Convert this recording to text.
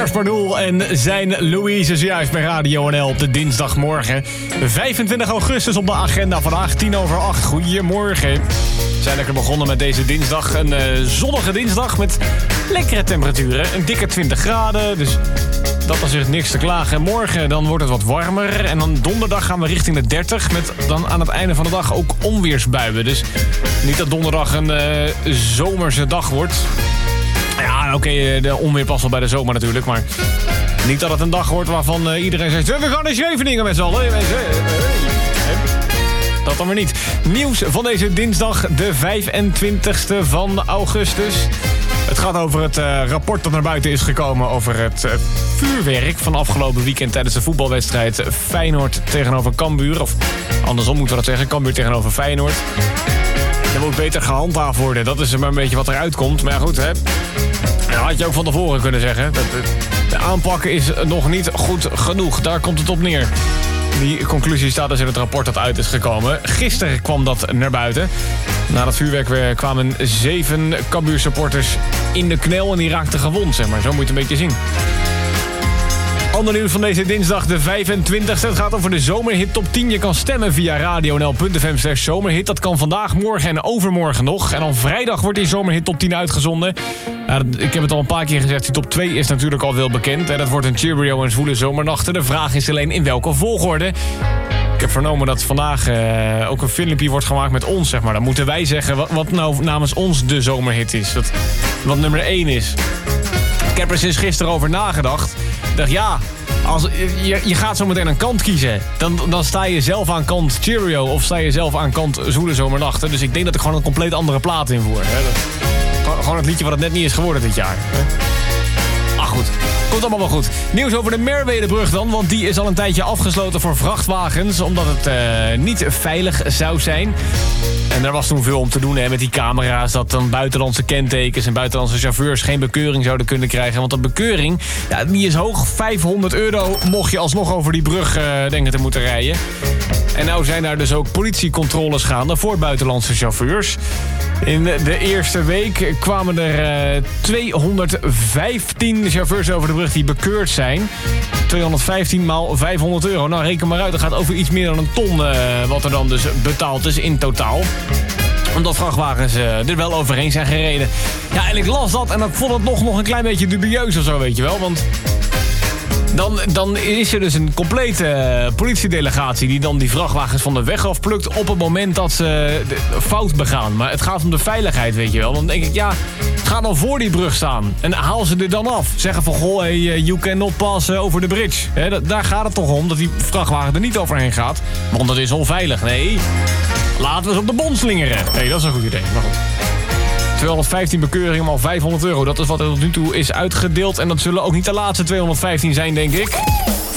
George Pardoel en zijn Louise is juist bij Radio NL op de dinsdagmorgen. 25 augustus op de agenda, vandaag 7:10. Goedemorgen. We zijn lekker begonnen met deze dinsdag. Een zonnige dinsdag met lekkere temperaturen. Een dikke 20 graden, dus dat is echt niks te klagen. Morgen dan wordt het wat warmer. En dan donderdag gaan we richting de 30. Met dan aan het einde van de dag ook onweersbuien. Dus niet dat donderdag een zomerse dag wordt. Ja, oké, de onweer past wel bij de zomer natuurlijk. Maar niet dat het een dag wordt waarvan iedereen zegt... we gaan naar Scheveningen met z'n allen. Dat dan weer niet. Nieuws van deze dinsdag, de 25e van augustus. Het gaat over het rapport dat naar buiten is gekomen over het vuurwerk van afgelopen weekend tijdens de voetbalwedstrijd Feyenoord tegenover Cambuur. Of andersom moeten we dat zeggen, Cambuur tegenover Feyenoord. Er moet beter gehandhaafd worden, dat is maar een beetje wat eruit komt. Maar ja, goed, hè. Dat had je ook van tevoren kunnen zeggen. De aanpak is nog niet goed genoeg, daar komt het op neer. Die conclusie staat dus in het rapport dat uit is gekomen. Gisteren kwam dat naar buiten. Na dat vuurwerk kwamen 7 Cambuur supporters in de knel en die raakten gewond, zeg maar. Zo moet je het een beetje zien. Ander nieuws van deze dinsdag, de 25e. Het gaat over de zomerhit top 10. Je kan stemmen via radionl.fm/zomerhit. Dat kan vandaag, morgen en overmorgen nog. En dan vrijdag wordt die zomerhit top 10 uitgezonden. Ik heb het al een paar keer gezegd, die top 2 is natuurlijk al wel bekend. Dat wordt een Cheerio en zwoele zomernachten. De vraag is alleen in welke volgorde. Ik heb vernomen dat vandaag ook een filmpje wordt gemaakt met ons, zeg maar. Dan moeten wij zeggen wat nou namens ons de zomerhit is. Wat nummer 1 is. Ik heb er sinds gisteren over nagedacht. Ik dacht, ja, als je gaat zo meteen een kant kiezen. Dan sta je zelf aan kant Cheerio of sta je zelf aan kant zwoele zomernachten. Dus ik denk dat ik gewoon een compleet andere plaat invoer. Gewoon het liedje wat het net niet is geworden dit jaar. Ach goed, komt allemaal wel goed. Nieuws over de Merwedebrug dan, want die is al een tijdje afgesloten voor vrachtwagens, omdat het niet veilig zou zijn. En er was toen veel om te doen met die camera's, dat dan buitenlandse kentekens en buitenlandse chauffeurs geen bekeuring zouden kunnen krijgen. Want dat bekeuring, ja, die is hoog. €500 mocht je alsnog over die brug denken te moeten rijden. En nou zijn daar dus ook politiecontroles gaande voor buitenlandse chauffeurs. In de eerste week kwamen er 215 chauffeurs over de brug die bekeurd zijn. 215 maal €500. Nou, reken maar uit, dat gaat over iets meer dan een ton wat er dan dus betaald is in totaal. Omdat vrachtwagens er wel overheen zijn gereden. Ja, en ik las dat en ik vond het nog een klein beetje dubieus of zo, weet je wel. Want dan is er dus een complete politiedelegatie die dan die vrachtwagens van de weg afplukt op het moment dat ze fout begaan. Maar het gaat om de veiligheid, weet je wel. Dan denk ik, ja, ga dan voor die brug staan en haal ze er dan af. Zeggen van, goh, hey, you cannot pass over the bridge. Daar gaat het toch om, dat die vrachtwagen er niet overheen gaat. Want dat is onveilig. Nee, laten we ze op de bond slingeren. Nee, dat is een goed idee, maar goed. 215 bekeuringen, maar €500. Dat is wat er tot nu toe is uitgedeeld. En dat zullen ook niet de laatste 215 zijn, denk ik.